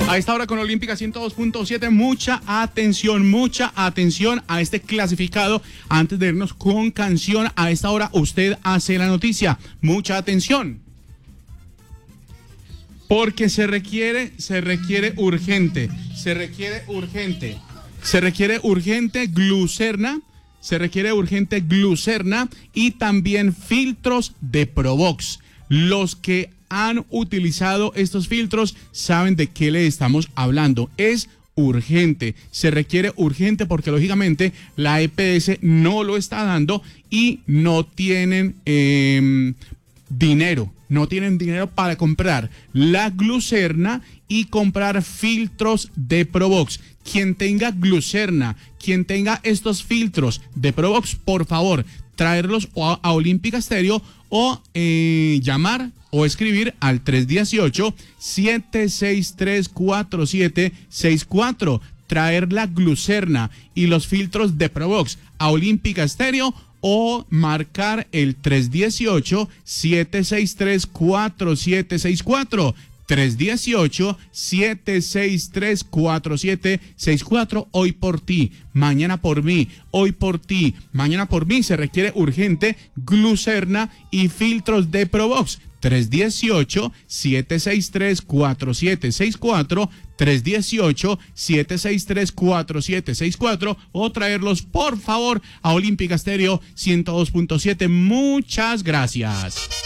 A esta hora con Olímpica 102.7, mucha atención a este clasificado. Antes de irnos con canción, a esta hora usted hace la noticia. Mucha atención. Porque se requiere urgente glucerna y también filtros de Provox. Los que han utilizado estos filtros saben de qué le estamos hablando. Es urgente, se requiere urgente porque lógicamente la EPS no lo está dando y no tienen dinero para comprar la glucerna y comprar filtros de Provox. Quien tenga glucerna, quien tenga estos filtros de Provox, por favor, traerlos a Olímpica Estéreo o llamar o escribir al 318-763-4764. Traer la glucerna y los filtros de Provox a Olímpica Estéreo o marcar el 318-763-4764. 318-763-4764. Hoy por ti, mañana por mí, hoy por ti, mañana por mí. Se requiere urgente glucerna y filtros de Provox. 318-763-4764, 318-763-4764 o traerlos por favor a Olímpica Estéreo 102.7. Muchas gracias.